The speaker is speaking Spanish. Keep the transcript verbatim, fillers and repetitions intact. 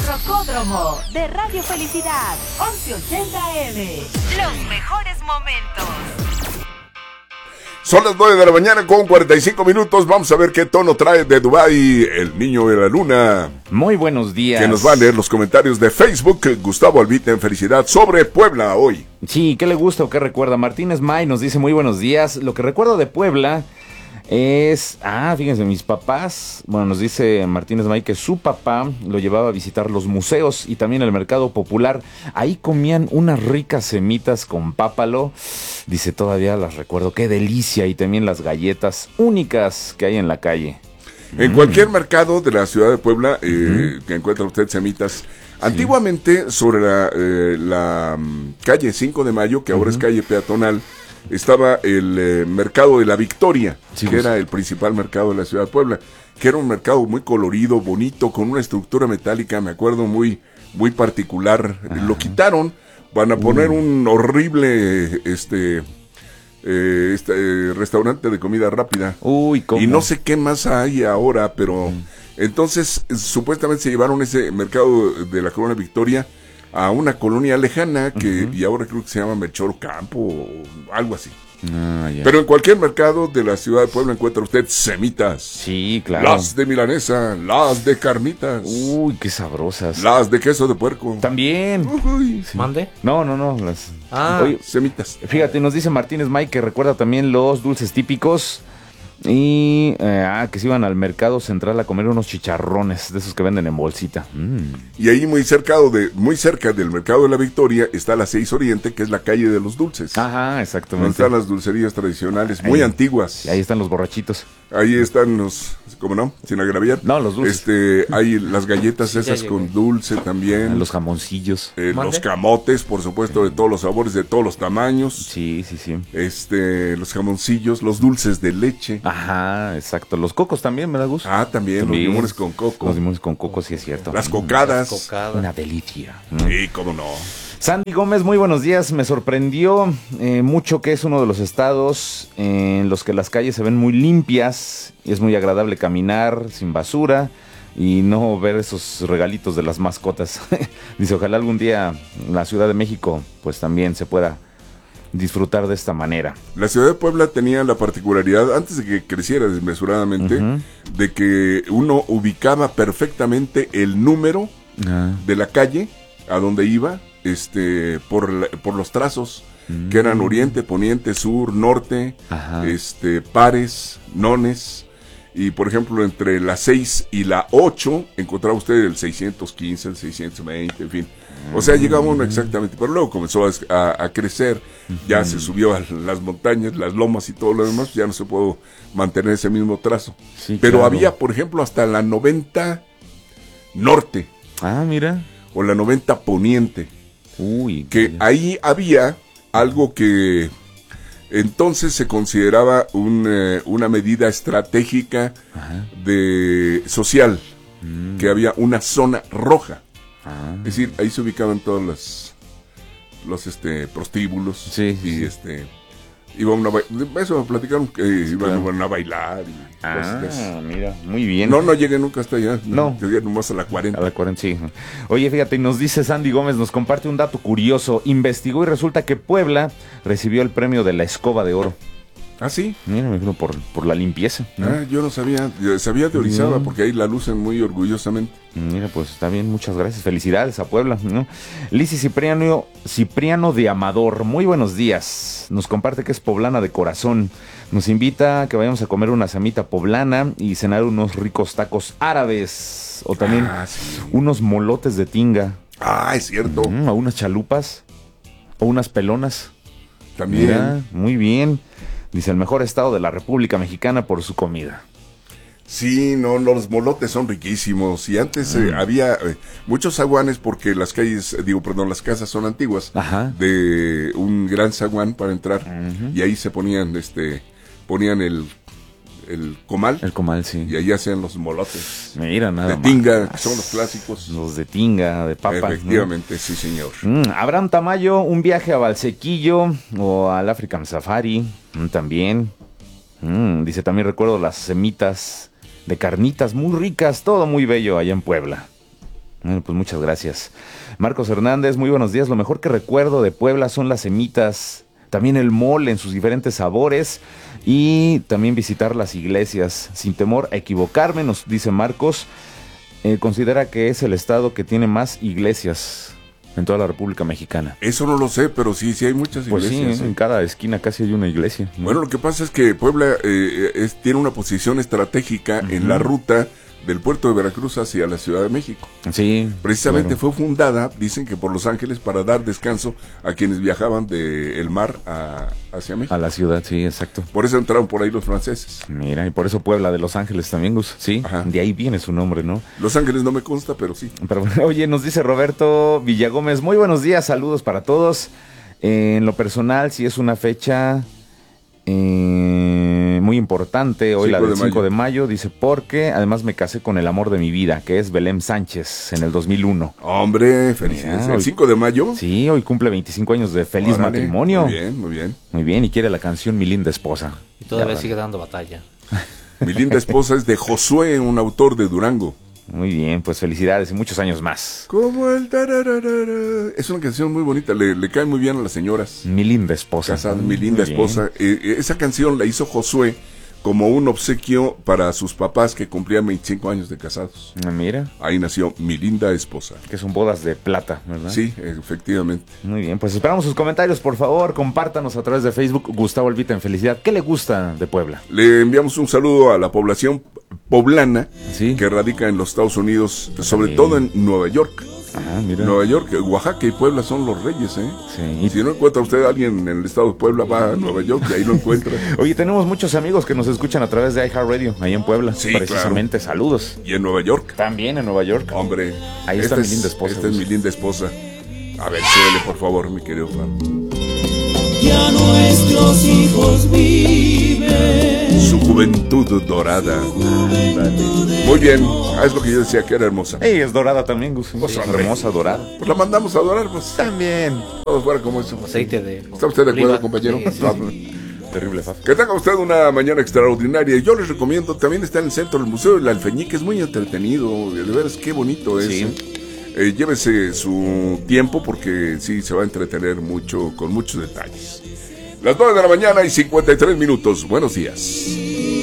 Rocódromo de Radio Felicidad, once ochenta A M. Los mejores momentos. Son las nueve de la mañana con cuarenta y cinco minutos. Vamos a ver qué tono trae de Dubái el niño de la luna. Muy buenos días. Que nos va a leer los comentarios de Facebook. Gustavo Albita en Felicidad sobre Puebla hoy. Sí, ¿qué le gusta o qué recuerda? Martínez May nos dice muy buenos días. Lo que recuerdo de Puebla es... Ah, fíjense, mis papás... Bueno, nos dice Martínez May que su papá lo llevaba a visitar los museos y también el mercado popular. Ahí comían unas ricas semitas con pápalo. Dice, todavía las recuerdo. Qué delicia. Y también las galletas únicas que hay en la calle. En mm. cualquier mercado de la ciudad de Puebla eh, mm. que encuentra usted semitas. Sí. Antiguamente, sobre la, eh, la um, calle cinco de mayo, que ahora uh-huh. es calle peatonal, estaba el eh, mercado de la Victoria, sí, que pues. era el principal mercado de la ciudad de Puebla, que era un mercado muy colorido, bonito, con una estructura metálica, me acuerdo, muy, muy particular. Ah. Lo quitaron, van a poner uh. un horrible este, eh, este eh, restaurante de comida rápida. Uy, ¿cómo? Y no sé qué más hay ahora, pero... Mm. Entonces, supuestamente se llevaron ese mercado de la Colonia Victoria a una colonia lejana que uh-huh. y ahora creo que se llama Melchor Campo o algo así. Ah, yeah. Pero en cualquier mercado de la ciudad de Puebla encuentra usted semitas. Sí, claro. Las de milanesa, las de carnitas. Uy, qué sabrosas. Las de queso de puerco. También. Uy, sí. ¿Mande? No, no, no. Las... Ah, Oye, semitas. Fíjate, nos dice Martínez May que recuerda también los dulces típicos. Y eh, ah, que se iban al mercado central a comer unos chicharrones de esos que venden en bolsita. Mm. Y ahí muy cerca de muy cerca del mercado de la Victoria está la seis Oriente, que es la calle de los dulces. Ajá, exactamente. Donde están las dulcerías tradicionales, muy ahí, antiguas. Y ahí están los borrachitos. Ahí están los, ¿cómo no? Sin agraviar. No, los dulces. Este, hay las galletas sí, esas con dulce también. Los jamoncillos. Eh, los camotes, por supuesto, de todos los sabores, de todos los tamaños. Sí, sí, sí. Este, los jamoncillos, los dulces de leche. Ajá, exacto. Los cocos también, ¿verdad, Gus? Ah, también, también, los limones con coco. Los limones con coco, sí es cierto. Las cocadas. Las cocadas. Una delicia. Sí, cómo no. Sandy Gómez, muy buenos días. Me sorprendió eh, mucho que es uno de los estados en los que las calles se ven muy limpias y es muy agradable caminar sin basura y no ver esos regalitos de las mascotas. Dice, ojalá algún día la Ciudad de México pues también se pueda disfrutar de esta manera. La ciudad de Puebla tenía la particularidad, antes de que creciera desmesuradamente, uh-huh. de que uno ubicaba perfectamente el número uh-huh. de la calle a donde iba, este, por, la, por los trazos, uh-huh. que eran oriente, poniente, sur, norte, uh-huh. este, pares, nones. Y por ejemplo, entre la seis y la ocho encontraba usted el seiscientos quince, el seiscientos veinte, en fin. O sea, llegaba uno exactamente, pero luego comenzó a, a, a crecer, ya uh-huh. se subió a las montañas, las lomas y todo lo demás, ya no se pudo mantener ese mismo trazo. Sí, pero claro. había, por ejemplo, hasta la noventa norte. Ah, mira. O la noventa poniente. Uy. Que mira. Ahí había algo que... Entonces se consideraba un, eh, una medida estratégica Ajá. de social, mm. que había una zona roja. Ah. Es decir, ahí se ubicaban todos los, los este, prostíbulos. Sí, y sí. este iban a, ba- eso platicaron que iban, claro. iban a bailar y ah, cosas. Mira, muy bien. No, no llegué nunca hasta allá. No. Llegué nomás a la cuarenta. A la cuarenta, sí. Oye, fíjate, nos dice Sandy Gómez, nos comparte un dato curioso. Investigó y resulta que Puebla recibió el premio de la Escoba de Oro. ¿Ah, sí? Mira, por, por la limpieza, ¿no? Ah, yo no sabía, sabía de Orizaba, porque ahí la lucen muy orgullosamente. Mira, pues está bien, muchas gracias, felicidades a Puebla, ¿no? Lizzy Cipriano, Cipriano de Amador, muy buenos días, nos comparte que es poblana de corazón, nos invita a que vayamos a comer una samita poblana y cenar unos ricos tacos árabes, o también ah, sí. unos molotes de tinga. Ah, es cierto. Mm, o unas chalupas, o unas pelonas. También. Mira, muy bien. Dice, el mejor estado de la República Mexicana por su comida. Sí, no, los molotes son riquísimos. Y antes mm. eh, había eh, muchos zaguanes porque las calles, eh, digo, perdón, las casas son antiguas. Ajá. De un gran zaguán para entrar. Uh-huh. Y ahí se ponían, este, ponían el, el comal. El comal, sí. Y ahí hacían los molotes. Mira, nada de más. De tinga, que son los clásicos. Los de tinga, de papa. Efectivamente, ¿no? Sí, señor. Mm, Abraham Tamayo, un viaje a Valsequillo o al African Safari, mm, también. Mm, dice, también recuerdo las semitas de carnitas muy ricas, todo muy bello allá en Puebla. Bueno, pues muchas gracias. Marcos Hernández, muy buenos días. Lo mejor que recuerdo de Puebla son las semitas, también el mole en sus diferentes sabores y también visitar las iglesias. Sin temor a equivocarme, nos dice Marcos, eh, considera que es el estado que tiene más iglesias en toda la República Mexicana. Eso no lo sé, pero sí, sí hay muchas pues iglesias. Sí, ¿eh? En cada esquina casi hay una iglesia, ¿no? Bueno, lo que pasa es que Puebla eh, es, tiene una posición estratégica uh-huh. en la ruta del puerto de Veracruz hacia la Ciudad de México. Sí. Precisamente claro. fue fundada, dicen que por Los Ángeles, para dar descanso a quienes viajaban del mar a, hacia México. A la ciudad, sí, exacto. Por eso entraron por ahí los franceses. Mira, y por eso Puebla de Los Ángeles también, Gus. Sí, ajá. De ahí viene su nombre, ¿no? Los Ángeles no me consta, pero sí. Pero bueno, oye, nos dice Roberto Villagómez, muy buenos días, saludos para todos. Eh, en lo personal, si es una fecha... Eh, muy importante, hoy la del cinco de mayo, dice, porque además me casé con el amor de mi vida, que es Belém Sánchez, en el dos mil uno. Hombre, felicidades. ¿El cinco de mayo? Sí, hoy cumple veinticinco años de feliz Órale, matrimonio. Muy bien, muy bien. Muy bien, y quiere la canción Mi linda esposa. Y todavía ya sigue dando batalla. Mi linda esposa es de Josué, un autor de Durango. Muy bien, pues felicidades y muchos años más. Como el tararara. Es una canción muy bonita, le, le cae muy bien a las señoras. Mi linda esposa. Casada, mi linda muy esposa. Eh, esa canción la hizo Josué como un obsequio para sus papás que cumplían veinticinco años de casados. Ah, mira. Ahí nació Mi linda esposa. Que son bodas de plata, ¿verdad? Sí, efectivamente. Muy bien, pues esperamos sus comentarios, por favor, compártanos a través de Facebook. Gustavo Elvita en Felicidad. ¿Qué le gusta de Puebla? Le enviamos un saludo a la población poblana ¿Sí? que radica en los Estados Unidos, sobre todo en Nueva York. Ah, mira. Nueva York, Oaxaca y Puebla son los reyes, ¿eh? Sí. Y si no encuentra usted a alguien en el estado de Puebla, va a Nueva York y ahí lo encuentra. Oye, tenemos muchos amigos que nos escuchan a través de iHeartRadio, ahí en Puebla, sí, precisamente. Claro. Saludos. Y en Nueva York. También en Nueva York. Hombre. Ahí está mi linda esposa. Esta es mi linda esposa. A ver, súbele, por favor, mi querido Juan. Ya nuestros hijos viven. Su juventud dorada. Juventud Muy bien. Ah, es lo que yo decía, que era hermosa. Ey, es dorada también, Gus. Pues, sí, hermosa, dorada. Pues la mandamos a dorar, pues. También. Todo fuera como eso. Aceite de... ¿Está usted de acuerdo, oliva. compañero? Sí, sí, sí. Terrible faf. Que tenga usted una mañana extraordinaria. Yo les recomiendo, también está en el centro del Museo del Alfeñique, es muy entretenido. De veras, qué bonito es. Sí. Eh, llévese su tiempo porque sí se va a entretener mucho con muchos detalles. Las nueve de la mañana y cincuenta y tres minutos. Buenos días.